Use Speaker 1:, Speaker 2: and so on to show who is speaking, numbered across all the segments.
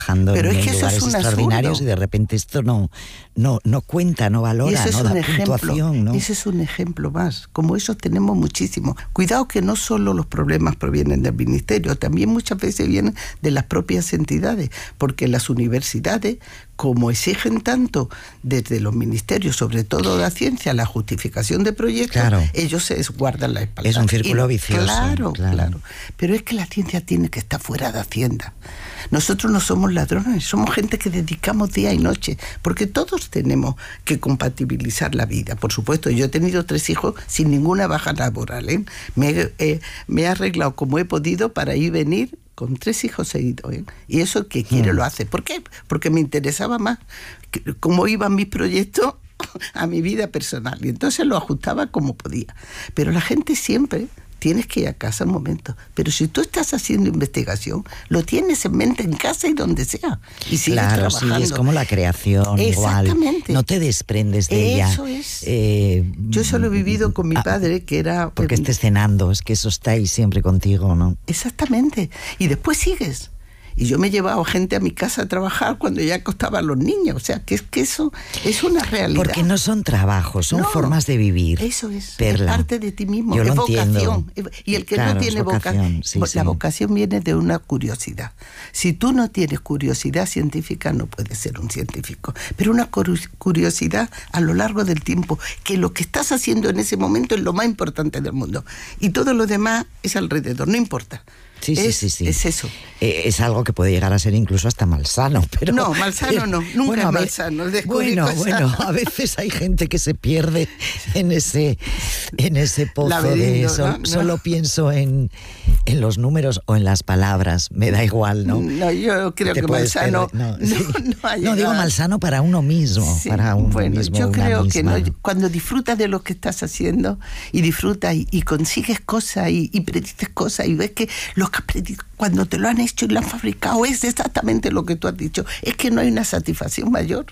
Speaker 1: trabajando
Speaker 2: Pero
Speaker 1: en
Speaker 2: es que eso
Speaker 1: lugares
Speaker 2: es un
Speaker 1: extraordinarios
Speaker 2: absurdo.
Speaker 1: Y de repente esto no cuenta, no valora,
Speaker 2: y ese es
Speaker 1: no
Speaker 2: un
Speaker 1: da
Speaker 2: ejemplo,
Speaker 1: puntuación, ¿no?
Speaker 2: Ese es un ejemplo más. Como eso tenemos muchísimo. Cuidado que no solo los problemas provienen del ministerio, también muchas veces vienen de las propias entidades, porque las universidades, como exigen tanto desde los ministerios, sobre todo la ciencia, la justificación de proyectos,
Speaker 1: claro,
Speaker 2: ellos se guardan la espalda.
Speaker 1: Es un círculo vicioso.
Speaker 2: Claro. Pero es que la ciencia tiene que estar fuera de Hacienda. Nosotros no somos ladrones, somos gente que dedicamos día y noche, porque todos tenemos que compatibilizar la vida. Por supuesto, yo he tenido 3 hijos sin ninguna baja laboral, ¿eh? Me he arreglado como he podido para ir y venir con 3 hijos seguidos, ¿eh? Y eso el que quiere lo hace. ¿Por qué? Porque me interesaba más cómo iban mis proyectos a mi vida personal. Y entonces lo ajustaba como podía. Pero la gente siempre... Tienes que ir a casa un momento. Pero si tú estás haciendo investigación, lo tienes en mente en casa y donde sea. Y sigues trabajando.
Speaker 1: Sí, es como la creación.
Speaker 2: Exactamente.
Speaker 1: Igual. No te desprendes de ella.
Speaker 2: Eso es. Yo solo he vivido con mi padre, que era...
Speaker 1: Porque estés cenando, es que eso está ahí siempre contigo, ¿no?
Speaker 2: Exactamente. Y después sigues. Y yo me he llevado gente a mi casa a trabajar cuando ya acostaban los niños. O sea, que eso es una realidad.
Speaker 1: Porque no son trabajos, son formas de vivir.
Speaker 2: Eso es.
Speaker 1: Perla.
Speaker 2: Es parte de ti mismo.
Speaker 1: Yo
Speaker 2: es
Speaker 1: lo
Speaker 2: vocación.
Speaker 1: entiendo.
Speaker 2: Y el que
Speaker 1: claro,
Speaker 2: no tiene vocación, la vocación viene de una curiosidad. Si tú no tienes curiosidad científica, no puedes ser un científico. Pero una curiosidad a lo largo del tiempo, que lo que estás haciendo en ese momento es lo más importante del mundo. Y todo lo demás es alrededor, no importa.
Speaker 1: Sí.
Speaker 2: Es eso.
Speaker 1: Es algo que puede llegar a ser incluso hasta malsano. Pero,
Speaker 2: no, malsano no. Nunca es malsano.
Speaker 1: Bueno, a veces hay gente que se pierde en ese pozo de eso. No. Solo pienso en los números o en las palabras. Me da igual, ¿no?
Speaker 2: No, yo creo que malsano no
Speaker 1: digo malsano para uno mismo.
Speaker 2: Sí,
Speaker 1: para uno mismo,
Speaker 2: yo creo
Speaker 1: misma.
Speaker 2: que cuando disfrutas de lo que estás haciendo y disfrutas y consigues cosas y predices cosas y ves que lo que has predicho, cuando te lo han hecho y lo han fabricado, es exactamente lo que tú has dicho. Es que no hay una satisfacción mayor.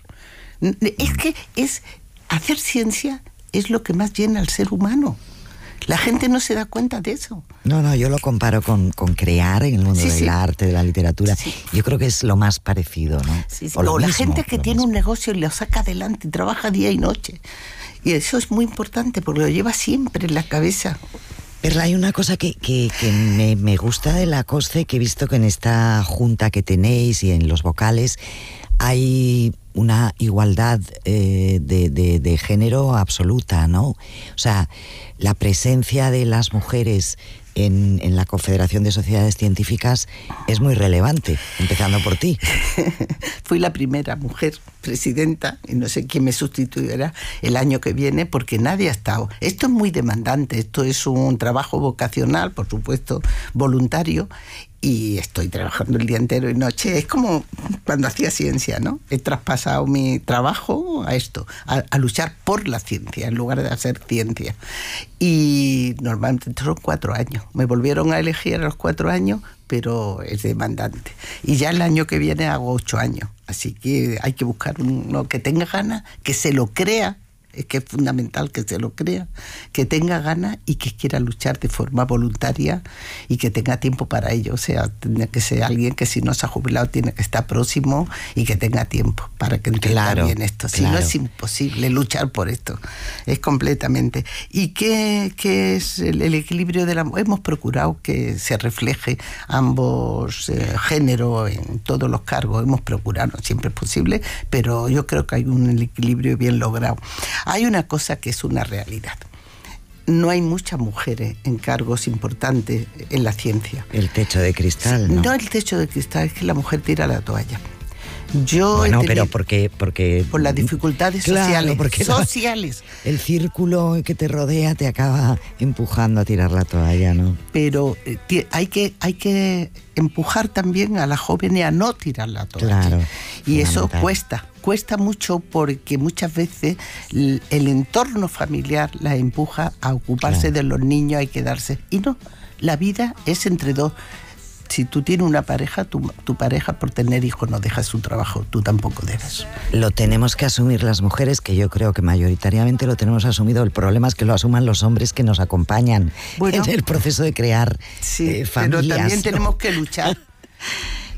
Speaker 2: Es que hacer ciencia es lo que más llena al ser humano. La gente no se da cuenta de eso.
Speaker 1: No, yo lo comparo con crear en el mundo del arte, de la literatura. Sí. Yo creo que es lo más parecido, ¿no?
Speaker 2: Sí. O la gente que tiene un negocio y lo saca adelante, trabaja día y noche. Y eso es muy importante porque lo lleva siempre en la cabeza.
Speaker 1: Perla, hay una cosa que me gusta de la COSCE, que he visto que en esta junta que tenéis y en los vocales hay una igualdad de género absoluta, ¿no? O sea, la presencia de las mujeres en la Confederación de Sociedades Científicas es muy relevante, empezando por ti.
Speaker 2: Fui la primera mujer presidenta, y no sé quién me sustituirá el año que viene, porque nadie ha estado. Esto es muy demandante, esto es un trabajo vocacional, por supuesto, voluntario, y estoy trabajando el día entero y noche. Es como cuando hacía ciencia, ¿no? He traspasado mi trabajo a esto, a luchar por la ciencia, en lugar de hacer ciencia. Y normalmente son 4 años. Me volvieron a elegir a los 4 años, pero es demandante. Y ya el año que viene hago 8 años. Así que hay que buscar uno que tenga ganas, que se lo crea. Es que es fundamental que se lo crea, que tenga ganas y que quiera luchar de forma voluntaria y que tenga tiempo para ello. O sea, tiene que ser alguien que si no se ha jubilado tiene que estar próximo y que tenga tiempo para que entienda bien esto. Si no, es imposible luchar por esto. Es completamente. ¿Y qué es el equilibrio de la mujer? Hemos procurado que se refleje ambos géneros en todos los cargos. Hemos procurado, no siempre es posible, pero yo creo que hay un equilibrio bien logrado. Hay una cosa que es una realidad. No hay muchas mujeres en cargos importantes en la ciencia.
Speaker 1: El techo de cristal, ¿no?
Speaker 2: No el techo de cristal, es que la mujer tira la toalla.
Speaker 1: Pero porque
Speaker 2: por las dificultades sociales.
Speaker 1: El círculo que te rodea te acaba empujando a tirar la toalla, ¿no?
Speaker 2: Pero hay que empujar también a la joven a no tirar la toalla.
Speaker 1: Claro,
Speaker 2: y eso cuesta mucho, porque muchas veces el entorno familiar la empuja a ocuparse de los niños, hay que darse. Y no, la vida es entre dos. Si tú tienes una pareja, tu pareja por tener hijos no deja su trabajo, tú tampoco debes.
Speaker 1: Lo tenemos que asumir las mujeres, que yo creo que mayoritariamente lo tenemos asumido. El problema es que lo asuman los hombres que nos acompañan en el proceso de crear familias.
Speaker 2: Pero también tenemos que luchar.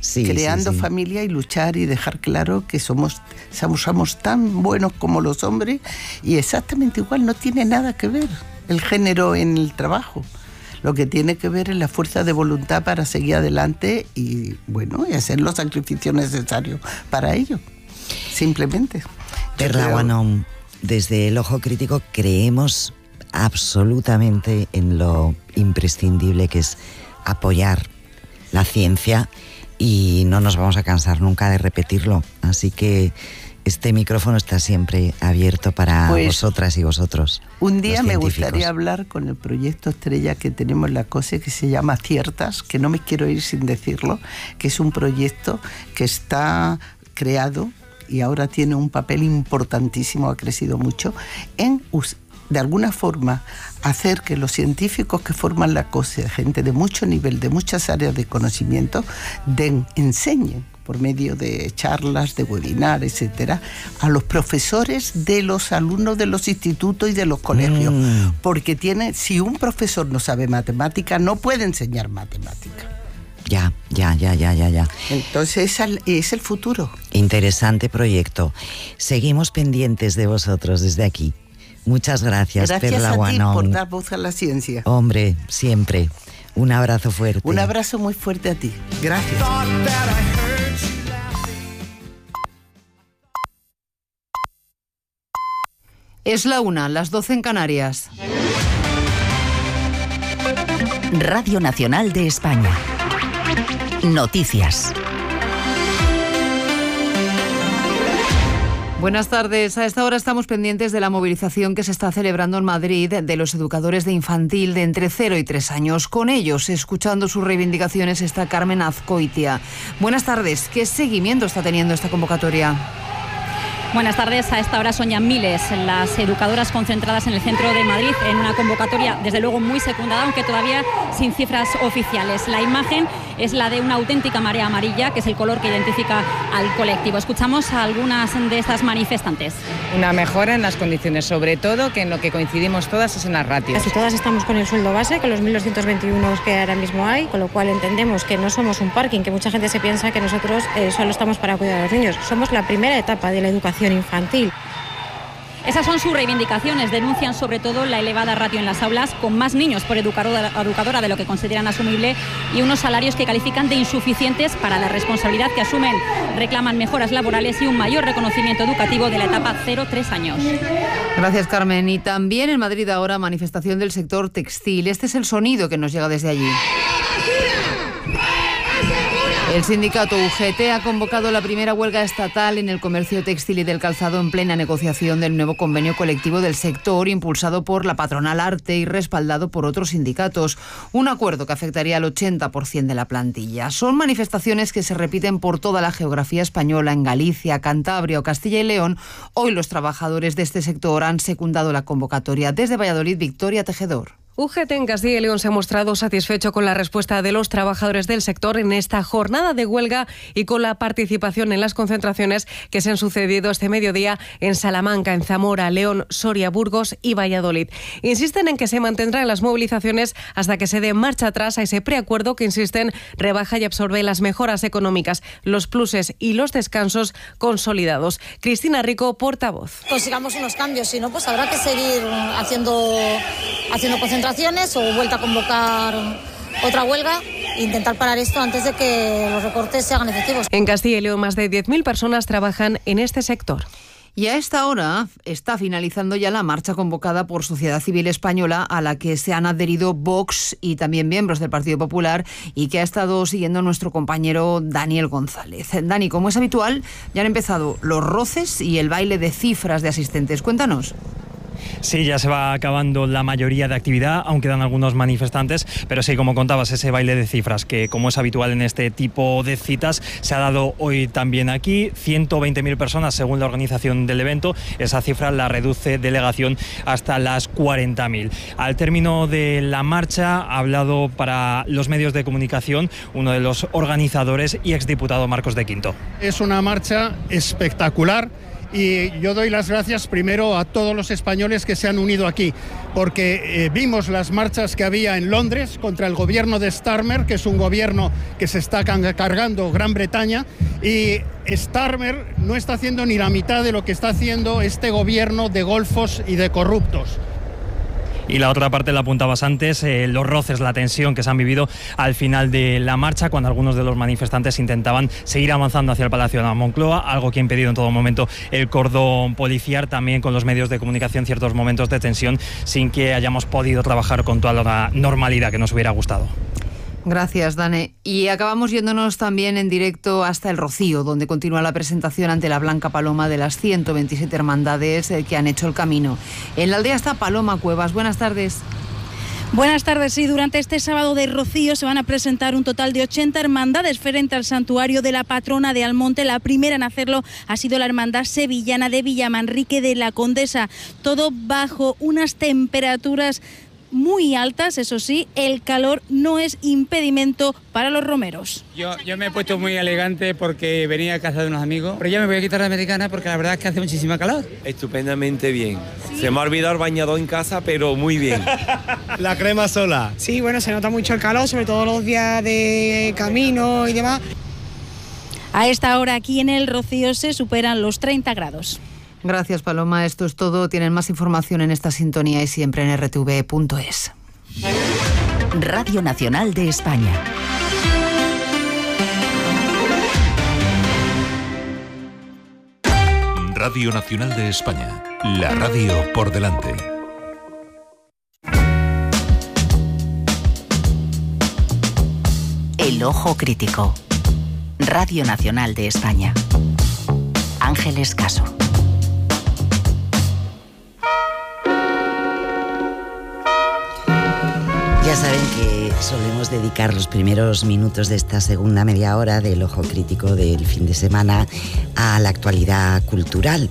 Speaker 2: creando familia y luchar y dejar claro que somos tan buenos como los hombres, y exactamente igual, no tiene nada que ver el género en el trabajo. Lo que tiene que ver es la fuerza de voluntad para seguir adelante y hacer los sacrificios necesarios para ello, simplemente.
Speaker 1: Perla Guanón, desde El Ojo Crítico creemos absolutamente en lo imprescindible que es apoyar la ciencia, y no nos vamos a cansar nunca de repetirlo. Así que este micrófono está siempre abierto para vosotras y vosotros.
Speaker 2: Un día me gustaría hablar con el proyecto estrella que tenemos en la COSE, que se llama Ciertas, que no me quiero ir sin decirlo, que es un proyecto que está creado y ahora tiene un papel importantísimo, ha crecido mucho, en de alguna forma hacer que los científicos que forman la COSE, gente de mucho nivel, de muchas áreas de conocimiento, enseñen por medio de charlas, de webinar, etcétera, a los profesores de los alumnos de los institutos y de los colegios. Porque si un profesor no sabe matemática, no puede enseñar matemática.
Speaker 1: Ya.
Speaker 2: Entonces es el futuro.
Speaker 1: Interesante proyecto. Seguimos pendientes de vosotros desde aquí. Muchas gracias, Perla Guanón.
Speaker 2: Gracias a ti por dar voz a la ciencia.
Speaker 1: Hombre, siempre. Un abrazo fuerte.
Speaker 2: Un abrazo muy fuerte a ti. Gracias.
Speaker 3: Es la 1, las 12 en Canarias.
Speaker 4: Radio Nacional de España. Noticias.
Speaker 3: Buenas tardes. A esta hora estamos pendientes de la movilización que se está celebrando en Madrid de los educadores de infantil de entre 0 y 3 años. Con ellos, escuchando sus reivindicaciones, está Carmen Azcoitia. Buenas tardes. ¿Qué seguimiento está teniendo esta convocatoria?
Speaker 5: Buenas tardes. A esta hora son ya miles las educadoras concentradas en el centro de Madrid en una convocatoria, desde luego muy secundada, aunque todavía sin cifras oficiales. La imagen es la de una auténtica marea amarilla, que es el color que identifica al colectivo. Escuchamos a algunas de estas manifestantes.
Speaker 6: Una mejora en las condiciones, sobre todo, que en lo que coincidimos todas es en las ratios.
Speaker 7: Casi todas estamos con el sueldo base, con los 1.221 que ahora mismo hay, con lo cual entendemos que no somos un parking, que mucha gente se piensa que nosotros solo estamos para cuidar a los niños. Somos la primera etapa de la educación infantil.
Speaker 5: Esas son sus reivindicaciones. Denuncian sobre todo la elevada ratio en las aulas, con más niños por educadora de lo que consideran asumible, y unos salarios que califican de insuficientes para la responsabilidad que asumen. Reclaman mejoras laborales y un mayor reconocimiento educativo de la etapa 0-3 años.
Speaker 3: Gracias, Carmen. Y también en Madrid ahora manifestación del sector textil. Este es el sonido que nos llega desde allí. El sindicato UGT ha convocado la primera huelga estatal en el comercio textil y del calzado en plena negociación del nuevo convenio colectivo del sector, impulsado por la patronal Arte y respaldado por otros sindicatos. Un acuerdo que afectaría al 80% de la plantilla. Son manifestaciones que se repiten por toda la geografía española. En Galicia, Cantabria o Castilla y León, hoy los trabajadores de este sector han secundado la convocatoria. Desde Valladolid, Victoria Tejedor.
Speaker 8: UGT en Castilla y León se ha mostrado satisfecho con la respuesta de los trabajadores del sector en esta jornada de huelga y con la participación en las concentraciones que se han sucedido este mediodía en Salamanca, en Zamora, León, Soria, Burgos y Valladolid. Insisten en que se mantendrán las movilizaciones hasta que se dé marcha atrás a ese preacuerdo que, insisten, rebaja y absorbe las mejoras económicas, los pluses y los descansos consolidados. Cristina Rico, portavoz.
Speaker 9: Consigamos unos cambios, si no, pues habrá que seguir haciendo concentraciones o vuelta a convocar otra huelga e intentar parar esto antes de que los recortes se hagan efectivos.
Speaker 8: En Castilla y León, más de 10.000 personas trabajan en este sector.
Speaker 3: Y a esta hora está finalizando ya la marcha convocada por Sociedad Civil Española, a la que se han adherido Vox y también miembros del Partido Popular, y que ha estado siguiendo nuestro compañero Daniel González. Dani, como es habitual, ya han empezado los roces y el baile de cifras de asistentes. Cuéntanos.
Speaker 10: Sí, ya se va acabando la mayoría de actividad, aún quedan algunos manifestantes, pero sí, como contabas, ese baile de cifras, que como es habitual en este tipo de citas, se ha dado hoy también aquí. 120.000 personas según la organización del evento. Esa cifra la reduce delegación hasta las 40.000. Al término de la marcha ha hablado para los medios de comunicación uno de los organizadores y exdiputado Marcos de Quinto.
Speaker 11: Es una marcha espectacular y yo doy las gracias primero a todos los españoles que se han unido aquí, porque vimos las marchas que había en Londres contra el gobierno de Starmer, que es un gobierno que se está cargando Gran Bretaña, y Starmer no está haciendo ni la mitad de lo que está haciendo este gobierno de golfos y de corruptos.
Speaker 10: Y la otra parte la apuntabas antes, los roces, la tensión que se han vivido al final de la marcha, cuando algunos de los manifestantes intentaban seguir avanzando hacia el Palacio de la Moncloa, algo que ha impedido en todo momento el cordón policial, también con los medios de comunicación ciertos momentos de tensión, sin que hayamos podido trabajar con toda la normalidad que nos hubiera gustado.
Speaker 3: Gracias, Dane. Y acabamos yéndonos también en directo hasta El Rocío, donde continúa la presentación ante la Blanca Paloma de las 127 hermandades que han hecho el camino. En la aldea está Paloma Cuevas. Buenas tardes.
Speaker 12: Buenas tardes. Sí, durante este sábado de Rocío se van a presentar un total de 80 hermandades frente al santuario de la patrona de Almonte. La primera en hacerlo ha sido la hermandad sevillana de Villamanrique de la Condesa. Todo bajo unas temperaturas muy altas, eso sí, el calor no es impedimento para los romeros.
Speaker 13: Yo me he puesto muy elegante porque venía a casa de unos amigos, pero ya me voy a quitar la americana porque la verdad es que hace muchísima calor.
Speaker 14: Estupendamente bien. ¿Sí? Se me ha olvidado el bañador en casa, pero muy bien.
Speaker 15: La crema sola.
Speaker 16: Sí, bueno, se nota mucho el calor, sobre todo los días de camino y demás.
Speaker 12: A esta hora aquí en El Rocío se superan los 30 grados.
Speaker 3: Gracias, Paloma. Esto es todo. Tienen más información en esta sintonía y siempre en rtv.es.
Speaker 4: Radio Nacional de España.
Speaker 17: Radio Nacional de España. La radio por delante.
Speaker 4: El ojo crítico. Radio Nacional de España. Ángeles Caso.
Speaker 1: Ya saben que solemos dedicar los primeros minutos de esta segunda media hora del ojo crítico del fin de semana a la actualidad cultural.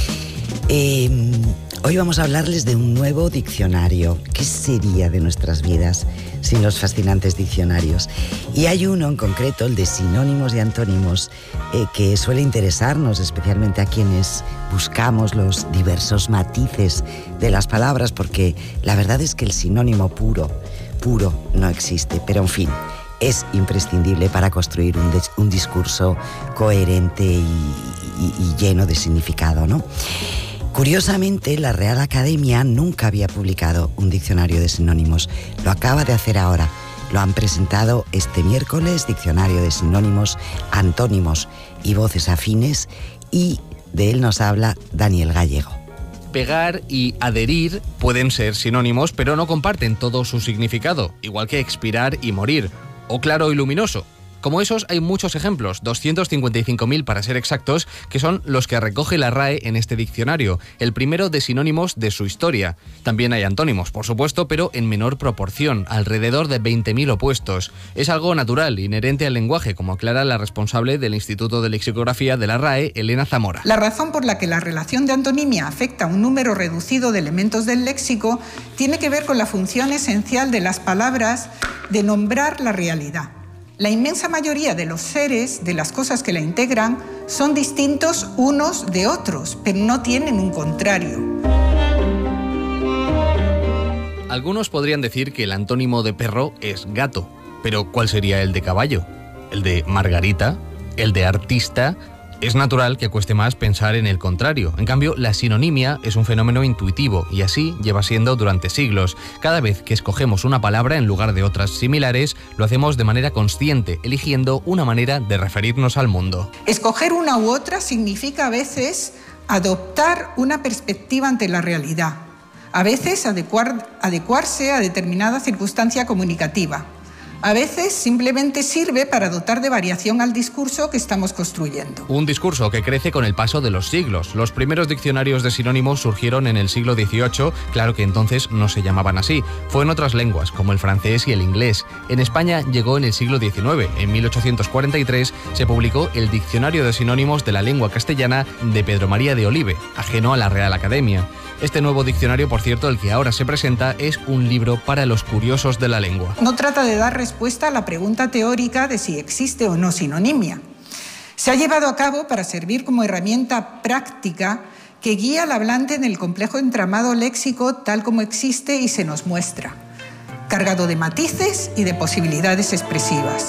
Speaker 1: Hoy vamos a hablarles de un nuevo diccionario. ¿Qué sería de nuestras vidas sin los fascinantes diccionarios? Y hay uno en concreto, el de sinónimos y antónimos, que suele interesarnos, especialmente a quienes buscamos los diversos matices de las palabras, porque la verdad es que el sinónimo puro no existe, pero en fin, es imprescindible para construir un discurso coherente y lleno de significado, ¿no? Curiosamente, la Real Academia nunca había publicado un diccionario de sinónimos. Lo acaba de hacer ahora. Lo han presentado este miércoles, diccionario de sinónimos, antónimos y voces afines, y de él nos habla Daniel Gallego.
Speaker 18: Pegar y adherir pueden ser sinónimos, pero no comparten todo su significado, igual que expirar y morir, o claro y luminoso. Como esos hay muchos ejemplos, 255.000 para ser exactos, que son los que recoge la RAE en este diccionario, el primero de sinónimos de su historia. También hay antónimos, por supuesto, pero en menor proporción, alrededor de 20.000 opuestos. Es algo natural, inherente al lenguaje, como aclara la responsable del Instituto de Lexicografía de la RAE, Elena Zamora.
Speaker 19: La razón por la que la relación de antonimia afecta a un número reducido de elementos del léxico tiene que ver con la función esencial de las palabras de nombrar la realidad. La inmensa mayoría de los seres, de las cosas que la integran, son distintos unos de otros, pero no tienen un contrario.
Speaker 18: Algunos podrían decir que el antónimo de perro es gato, pero ¿cuál sería el de caballo? ¿El de margarita? ¿El de artista? Es natural que cueste más pensar en el contrario. En cambio, la sinonimia es un fenómeno intuitivo y así lleva siendo durante siglos. Cada vez que escogemos una palabra en lugar de otras similares, lo hacemos de manera consciente, eligiendo una manera de referirnos al mundo.
Speaker 19: Escoger una u otra significa a veces adoptar una perspectiva ante la realidad, a veces adecuarse a determinada circunstancia comunicativa. A veces simplemente sirve para dotar de variación al discurso que estamos construyendo.
Speaker 18: Un discurso que crece con el paso de los siglos. Los primeros diccionarios de sinónimos surgieron en el siglo XVIII, claro que entonces no se llamaban así. Fue en otras lenguas, como el francés y el inglés. En España llegó en el siglo XIX. En 1843 se publicó el Diccionario de Sinónimos de la Lengua Castellana de Pedro María de Olive, ajeno a la Real Academia. Este nuevo diccionario, por cierto, el que ahora se presenta, es un libro para los curiosos de la lengua.
Speaker 19: No trata de dar respuesta a la pregunta teórica de si existe o no sinonimia. Se ha llevado a cabo para servir como herramienta práctica que guía al hablante en el complejo entramado léxico tal como existe y se nos muestra, cargado de matices y de posibilidades expresivas.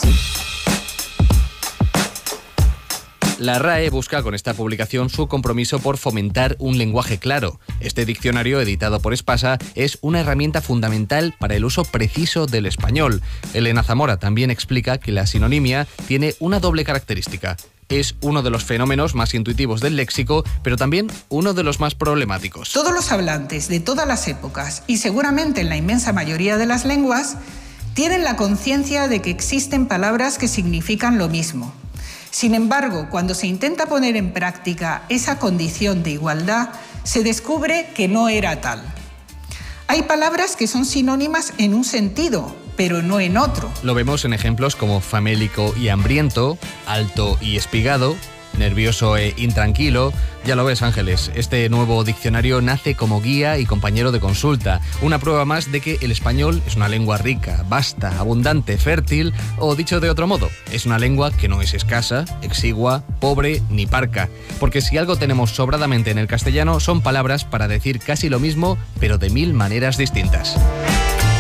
Speaker 18: La RAE busca con esta publicación su compromiso por fomentar un lenguaje claro. Este diccionario, editado por Espasa, es una herramienta fundamental para el uso preciso del español. Elena Zamora también explica que la sinonimia tiene una doble característica. Es uno de los fenómenos más intuitivos del léxico, pero también uno de los más problemáticos.
Speaker 19: Todos los hablantes de todas las épocas, y seguramente en la inmensa mayoría de las lenguas, tienen la conciencia de que existen palabras que significan lo mismo. Sin embargo, cuando se intenta poner en práctica esa condición de igualdad, se descubre que no era tal. Hay palabras que son sinónimas en un sentido, pero no en otro.
Speaker 18: Lo vemos en ejemplos como famélico y hambriento, alto y espigado, nervioso e intranquilo. Ya lo ves, Ángeles, este nuevo diccionario nace como guía y compañero de consulta, una prueba más de que el español es una lengua rica, vasta, abundante, fértil, o dicho de otro modo, es una lengua que no es escasa, exigua, pobre ni parca, porque si algo tenemos sobradamente en el castellano son palabras para decir casi lo mismo, pero de 1000 maneras distintas.